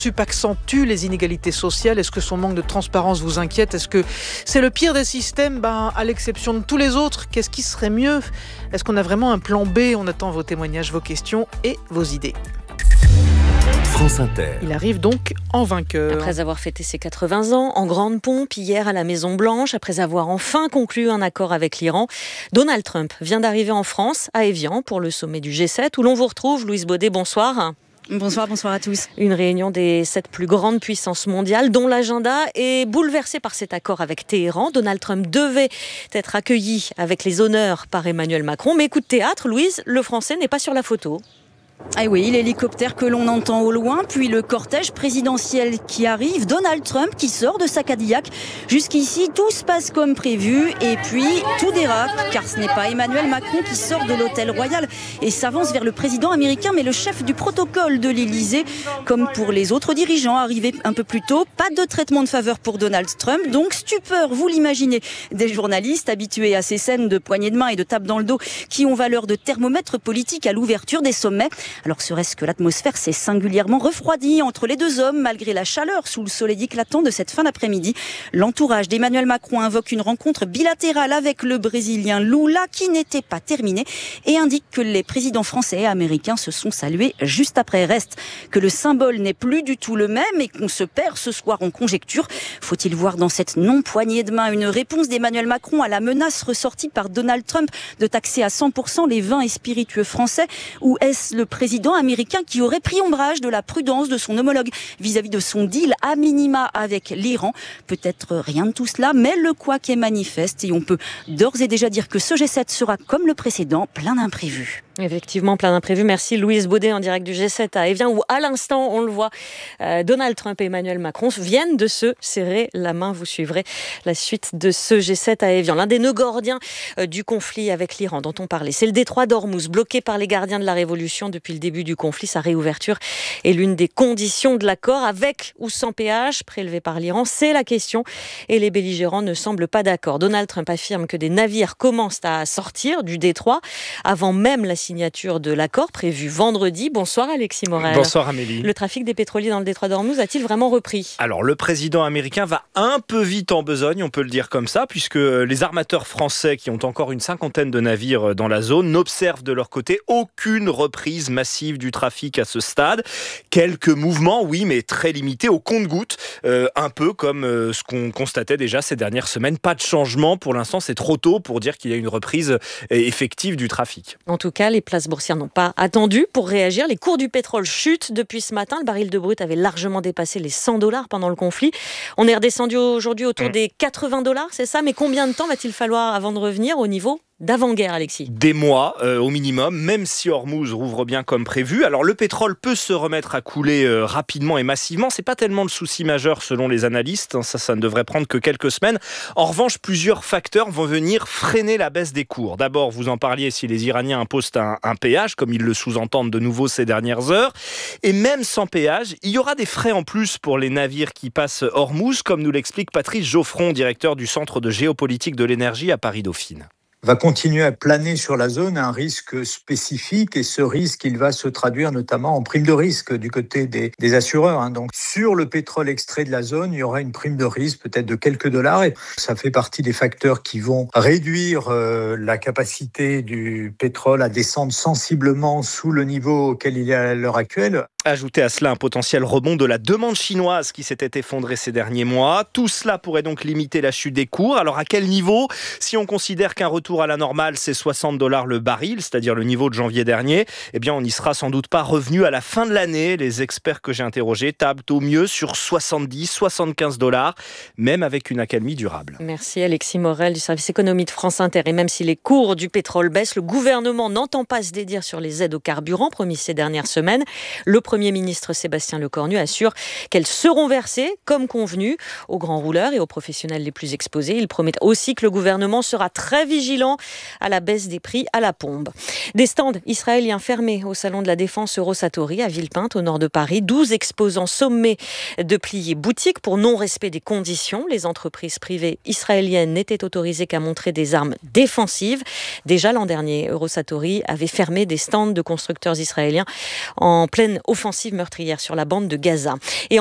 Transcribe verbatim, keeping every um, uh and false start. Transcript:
accentue les inégalités sociales. Est-ce que son manque de transparence vous inquiète? Est-ce que c'est le pire des systèmes, ben, à l'exception de tous les autres? Qu'est-ce qui serait mieux? Est-ce qu'on a vraiment un plan B? On attend vos témoignages, vos questions et vos idées. France Inter. Il arrive donc en vainqueur. Après avoir fêté ses quatre-vingts ans en grande pompe hier à la Maison-Blanche, après avoir enfin conclu un accord avec l'Iran, Donald Trump vient d'arriver en France, à Évian, pour le sommet du G sept, où l'on vous retrouve. Louise Baudet, bonsoir. Bonsoir, bonsoir à tous. Une réunion des sept plus grandes puissances mondiales dont l'agenda est bouleversé par cet accord avec Téhéran. Donald Trump devait être accueilli avec les honneurs par Emmanuel Macron. Mais coup de théâtre, Louise, le Français n'est pas sur la photo. Ah oui, l'hélicoptère que l'on entend au loin, puis le cortège présidentiel qui arrive, Donald Trump qui sort de sa Cadillac. Jusqu'ici, tout se passe comme prévu et puis tout dérape, car ce n'est pas Emmanuel Macron qui sort de l'hôtel royal et s'avance vers le président américain, mais le chef du protocole de l'Élysée. Comme pour les autres dirigeants arrivés un peu plus tôt, pas de traitement de faveur pour Donald Trump, donc stupeur, vous l'imaginez, des journalistes habitués à ces scènes de poignées de main et de tape dans le dos qui ont valeur de thermomètre politique à l'ouverture des sommets. Alors serait-ce que l'atmosphère s'est singulièrement refroidie entre les deux hommes malgré la chaleur sous le soleil éclatant de cette fin d'après-midi. L'entourage d'Emmanuel Macron invoque une rencontre bilatérale avec le Brésilien Lula qui n'était pas terminée et indique que les présidents français et américains se sont salués juste après. Reste que le symbole n'est plus du tout le même et qu'on se perd ce soir en conjecture. Faut-il voir dans cette non-poignée de main une réponse d'Emmanuel Macron à la menace ressortie par Donald Trump de taxer à cent pour cent les vins et spiritueux français, ou est-ce le président américain qui aurait pris ombrage de la prudence de son homologue vis-à-vis de son deal à minima avec l'Iran? Peut-être rien de tout cela, mais le couac est manifeste et on peut d'ores et déjà dire que ce G sept sera, comme le précédent, plein d'imprévus. Effectivement, plein d'imprévus. Merci Louise Baudet en direct du G sept à Évian, où à l'instant, on le voit, euh, Donald Trump et Emmanuel Macron viennent de se serrer la main. Vous suivrez la suite de ce G sept à Évian. L'un des nœuds gordiens euh, du conflit avec l'Iran dont on parlait, c'est le détroit d'Ormuz, bloqué par les gardiens de la Révolution depuis le début du conflit. Sa réouverture est l'une des conditions de l'accord, avec ou sans péage prélevé par l'Iran. C'est la question et les belligérants ne semblent pas d'accord. Donald Trump affirme que des navires commencent à sortir du détroit avant même la signature de l'accord prévu vendredi. Bonsoir Alexis Morel. Bonsoir Amélie. Le trafic des pétroliers dans le détroit d'Ormuz a-t-il vraiment repris? Alors le président américain va un peu vite en besogne, on peut le dire comme ça, puisque les armateurs français qui ont encore une cinquantaine de navires dans la zone n'observent de leur côté aucune reprise massive du trafic à ce stade. Quelques mouvements, oui, mais très limités, au compte-gouttes, euh, un peu comme euh, ce qu'on constatait déjà ces dernières semaines. Pas de changement pour l'instant, c'est trop tôt pour dire qu'il y a une reprise effective du trafic. En tout cas, les places boursières n'ont pas attendu pour réagir. Les cours du pétrole chutent depuis ce matin. Le baril de brut avait largement dépassé les cent dollars pendant le conflit. On est redescendu aujourd'hui autour mmh. des quatre-vingts dollars, c'est ça? Mais combien de temps va-t-il falloir avant de revenir au niveau d'avant-guerre, Alexis? Des mois euh, au minimum, même si Ormuz rouvre bien comme prévu. Alors le pétrole peut se remettre à couler euh, rapidement et massivement. C'est pas tellement le souci majeur selon les analystes. Ça, ça ne devrait prendre que quelques semaines. En revanche, plusieurs facteurs vont venir freiner la baisse des cours. D'abord, vous en parliez, si les Iraniens imposent un, un péage, comme ils le sous-entendent de nouveau ces dernières heures. Et même sans péage, il y aura des frais en plus pour les navires qui passent Ormuz, comme nous l'explique Patrice Geoffron, directeur du Centre de géopolitique de l'énergie à Paris-Dauphine. Va continuer à planer sur la zone un risque spécifique et ce risque, il va se traduire notamment en prime de risque du côté des, des assureurs. Donc sur le pétrole extrait de la zone, il y aura une prime de risque peut-être de quelques dollars et ça fait partie des facteurs qui vont réduire euh, la capacité du pétrole à descendre sensiblement sous le niveau auquel il est à l'heure actuelle. Ajoutez à cela un potentiel rebond de la demande chinoise qui s'était effondrée ces derniers mois. Tout cela pourrait donc limiter la chute des cours. Alors à quel niveau? Si on considère qu'un retour à la normale, c'est soixante dollars le baril, c'est-à-dire le niveau de janvier dernier, eh bien on n'y sera sans doute pas revenu à la fin de l'année. Les experts que j'ai interrogés tablent au mieux sur soixante-dix, soixante-quinze dollars, même avec une accalmie durable. Merci Alexis Morel du service économie de France Inter. Et même si les cours du pétrole baissent, le gouvernement n'entend pas se dédire sur les aides aux carburants promises ces dernières semaines. Le Premier ministre Sébastien Lecornu assure qu'elles seront versées, comme convenu, aux grands rouleurs et aux professionnels les plus exposés. Il promet aussi que le gouvernement sera très vigilant à la baisse des prix à la pompe. Des stands israéliens fermés au salon de la défense Eurosatory à Villepinte, au nord de Paris. douze exposants sommés de plier boutique pour non-respect des conditions. Les entreprises privées israéliennes n'étaient autorisées qu'à montrer des armes défensives. Déjà l'an dernier, Eurosatory avait fermé des stands de constructeurs israéliens en pleine offensive l'offensive meurtrière sur la bande de Gaza. Et